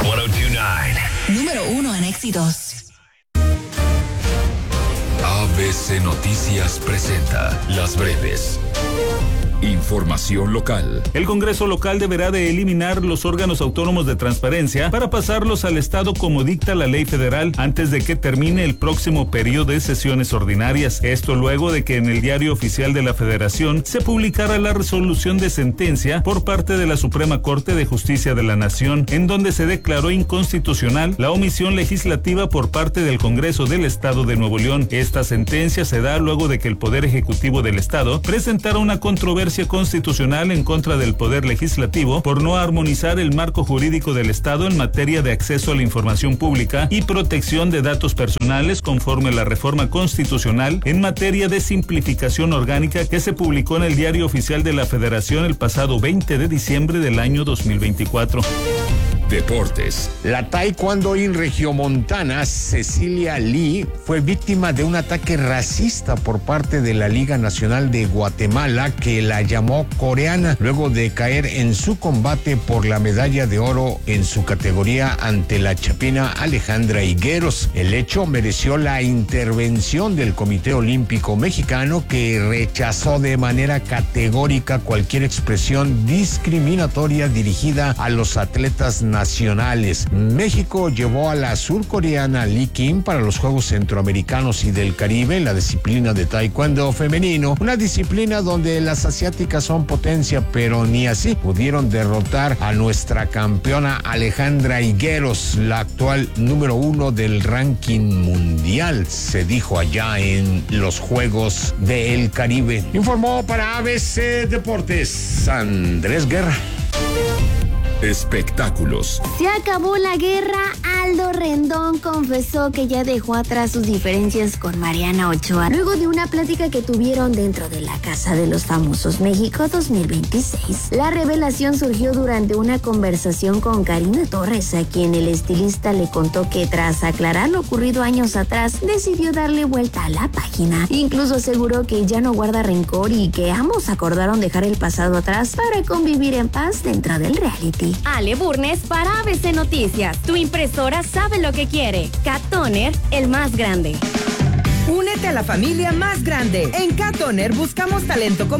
1029. Número 1 en éxitos. ABC Noticias presenta Las Breves. Información local. El Congreso local deberá de eliminar los órganos autónomos de transparencia para pasarlos al Estado como dicta la ley federal antes de que termine el próximo periodo de sesiones ordinarias. Esto luego de que en el Diario Oficial de la Federación se publicara la resolución de sentencia por parte de la Suprema Corte de Justicia de la Nación, en donde se declaró inconstitucional la omisión legislativa por parte del Congreso del Estado de Nuevo León. Esta sentencia se da luego de que el Poder Ejecutivo del Estado presentara una controversia constitucional en contra del Poder Legislativo por no armonizar el marco jurídico del Estado en materia de acceso a la información pública y protección de datos personales conforme a la reforma constitucional en materia de simplificación orgánica que se publicó en el Diario Oficial de la Federación el pasado 20 de diciembre del año 2024. Deportes. La taekwondoín regiomontana Cecilia Lee fue víctima de un ataque racista por parte de la Liga Nacional de Guatemala, que la llamó coreana luego de caer en su combate por la medalla de oro en su categoría ante la chapina Alejandra Higueros. El hecho mereció la intervención del Comité Olímpico Mexicano, que rechazó de manera categórica cualquier expresión discriminatoria dirigida a los atletas nacionales. México llevó a la surcoreana Lee Kim para los Juegos Centroamericanos y del Caribe en la disciplina de taekwondo femenino, una disciplina donde las asiáticas son potencia, pero ni así pudieron derrotar a nuestra campeona Alejandra Higueros, la actual número 1 del ranking mundial, se dijo allá en los Juegos del Caribe. Informó para ABC Deportes Andrés Guerra. Espectáculos. Se acabó la guerra. Aldo Rendón confesó que ya dejó atrás sus diferencias con Mariana Ochoa luego de una plática que tuvieron dentro de la Casa de los Famosos México 2026. La revelación surgió durante una conversación con Karina Torres, a quien el estilista le contó que tras aclarar lo ocurrido años atrás, decidió darle vuelta a la página. Incluso aseguró que ya no guarda rencor y que ambos acordaron dejar el pasado atrás para convivir en paz dentro del reality. Ale Burnes para ABC Noticias. Tu impresora sabe lo que quiere. Cat Toner, el más grande. Únete a la familia más grande. En Cat Toner buscamos talento como